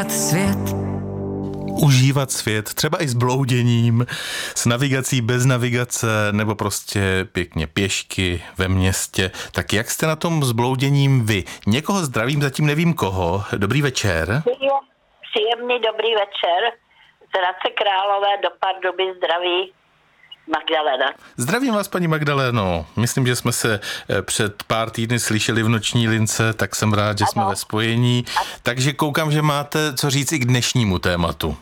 Svět. Užívat svět, třeba i s blouděním, s navigací, bez navigace, nebo prostě pěkně pěšky ve městě. Tak jak jste na tom s blouděním vy? Někoho zdravím, zatím nevím koho. Dobrý večer. Příjemný dobrý večer. Z Hradce Králové do Pardubic zdraví Magdalena. Zdravím vás, paní Magdaléno. Myslím, že jsme se před pár týdny slyšeli v noční lince, tak jsem rád, že jsme ve spojení. Takže koukám, že máte co říct i k dnešnímu tématu.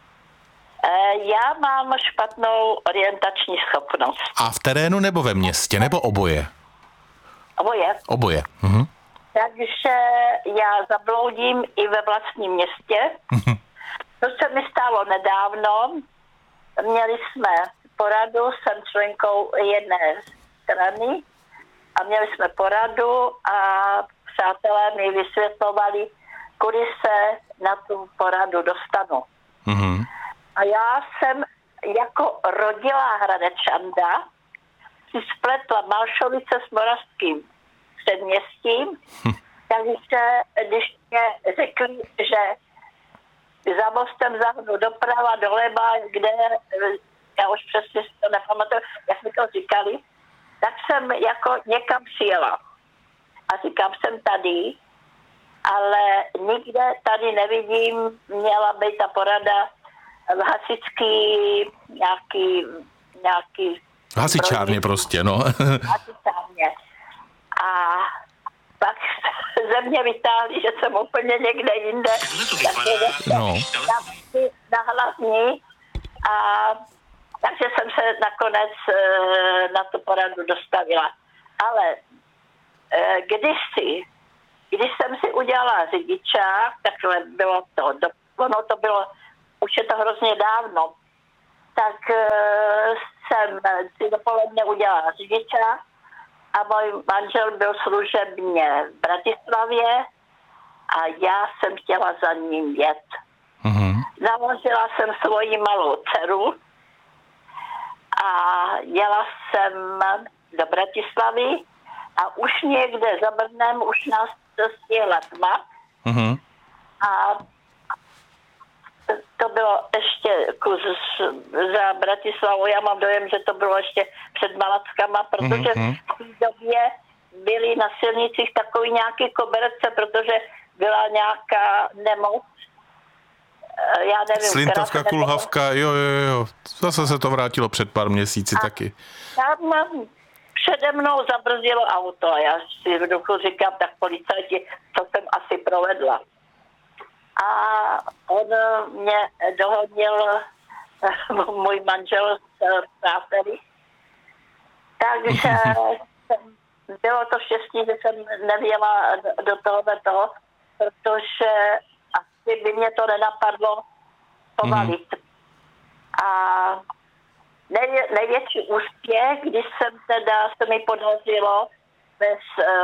Já mám špatnou orientační schopnost. A v terénu nebo ve městě, nebo oboje? Oboje. Oboje. Takže já zabloudím i ve vlastním městě. To se mi stalo nedávno. Měli jsme poradu, jsem členkou jedné strany a měli jsme poradu a přátelé mi vysvětlovali, kudy se na tu poradu dostanu. A já jsem jako rodilá Hradečanda si spletla Malšovice s Moravským předměstím, takže když mě řekli, že za mostem zahnu doprava, doleva, kde, já už přesně si to nepamatuju, jak mi to říkali, tak jsem jako někam přijela. A říkám, jsem tady, ale nikde tady nevidím, měla být ta porada v hasičský nějaký hasičárně prostě, no. Hasičárně. A pak ze mě vytáhli, že jsem úplně někde jinde. No. Na hlavní. A takže jsem se nakonec na tu poradu dostavila. Ale když jsem si udělala řidičák, takhle bylo to, ono to bylo, už je to hrozně dávno, tak jsem si dopoledne udělala řidičák a můj manžel byl služebně v Bratislavě a já jsem chtěla za ním jet. Založila jsem svoji malou dceru a jela jsem do Bratislavy a už někde za Brnem už nás dostihla tma. A to bylo ještě kus za Bratislavou. Já mám dojem, že to bylo ještě před Malackama, protože v té době byly na silnicích takový nějaký koberce, protože byla nějaká nemoc. Já nevím. Slintovka, kulhavka, jo. Zase se to vrátilo před pár měsíci taky. Tam přede mnou zabrzdilo auto a já si v duchu říkám, tak policajti, co jsem asi provedla. A on mě dohodnil můj manžel s přáteli. Takže bylo to štěstí, že jsem nevěla do toho, protože asi by mě to nenapadlo povalit. A největší úspěch, když se mi podařilo bez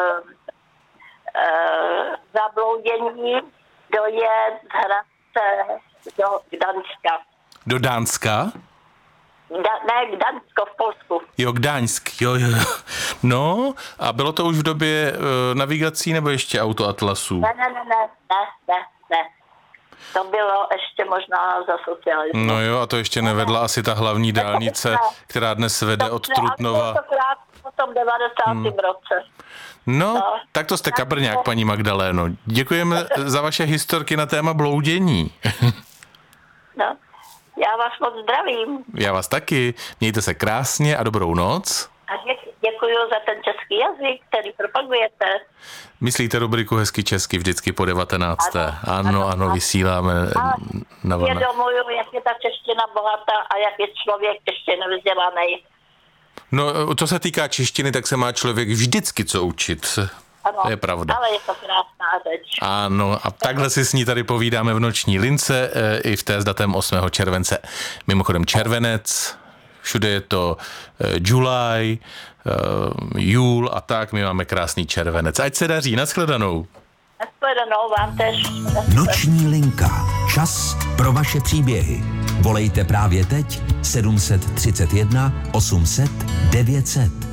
zabloudění dojet z Hradce do Gdaňska. Do Dánska? Ne, Gdaňsko v Polsku. Jo, Gdaňsk, jo. No, a bylo to už v době navigací nebo ještě autoatlasů? Ne. To bylo ještě možná za socialismu. No jo, a to ještě nevedla asi ta hlavní dálnice, která dnes vede od Trutnova. To po tom 90. roce. No, tak to jste kabrňák, paní Magdaléno. Děkujeme za vaše historky na téma bloudění. No, já vás moc zdravím. Já vás taky. Mějte se krásně a dobrou noc. A děkuji za ten český jazyk, který propagujete. Myslíte rubriku Hezky česky vždycky po 19. Ano, vysíláme na vlnách. Vědomuju, jak je ta čeština bohatá a jak je člověk ještě nevzdělaný. No, co se týká češtiny, tak se má člověk vždycky co učit. Ano, to je pravda. Ale je to krásná řeč. Ano, a takhle si s ní tady povídáme v noční lince i v té s datem 8. července. Mimochodem červenec, všude je to July, júl a tak, my máme krásný červenec. Ať se daří, nashledanou. Nashledanou vám tež. Noční linka. Čas pro vaše příběhy. Volejte právě teď 731 800 900.